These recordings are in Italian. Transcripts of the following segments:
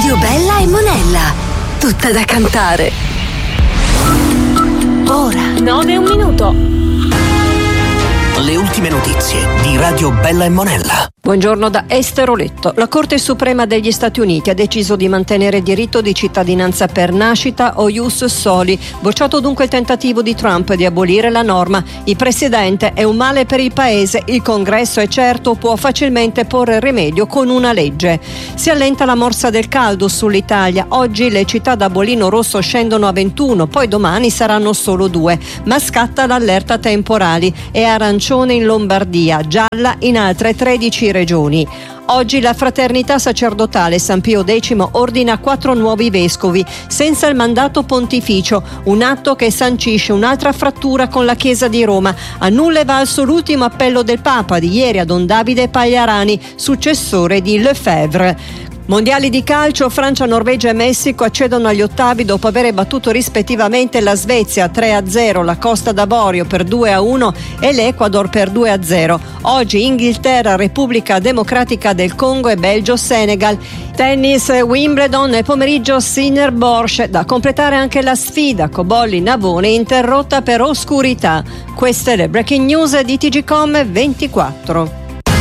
Radio Bella e Monella, tutta da cantare. Ora 9:01. Le ultime notizie di Radio Bella e Monella. Buongiorno da Esther Oletto. La Corte Suprema degli Stati Uniti ha deciso di mantenere il diritto di cittadinanza per nascita o ius soli. Bocciato dunque il tentativo di Trump di abolire la norma. Il presidente è un male per il paese. Il Congresso è certo può facilmente porre rimedio con una legge. Si allenta la morsa del caldo sull'Italia. Oggi le città da bolino rosso scendono a 21, poi domani saranno solo 2. Ma scatta l'allerta temporali. È arancione in Lombardia, gialla in altre 13 regioni. Oggi la fraternità sacerdotale San Pio X ordina 4 nuovi vescovi senza il mandato pontificio, un atto che sancisce un'altra frattura con la Chiesa di Roma. A nulla è valso l'ultimo appello del Papa di ieri a Don Davide Pagliarani, successore di Lefebvre. Mondiali di calcio, Francia, Norvegia e Messico accedono agli ottavi dopo aver battuto rispettivamente la Svezia 3-0, la Costa d'Avorio per 2-1 e l'Ecuador per 2-0. Oggi Inghilterra, Repubblica Democratica del Congo e Belgio-Senegal. Tennis, Wimbledon e pomeriggio Sinner Borsch, da completare anche la sfida Cobolli-Navone interrotta per oscurità. Queste le breaking news di TGcom 24.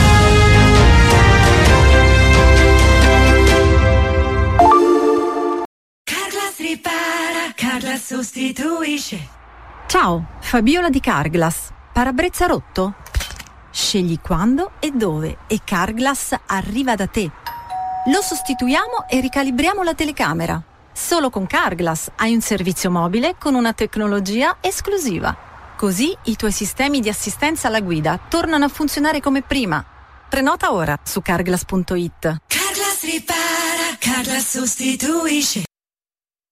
Carglass sostituisce. Ciao, Fabiola di Carglass. Parabrezza rotto? Scegli quando e dove e Carglass arriva da te. Lo sostituiamo e ricalibriamo la telecamera. Solo con Carglass hai un servizio mobile con una tecnologia esclusiva. Così i tuoi sistemi di assistenza alla guida tornano a funzionare come prima. Prenota ora su carglass.it. Carglass ripara, Carglass sostituisce.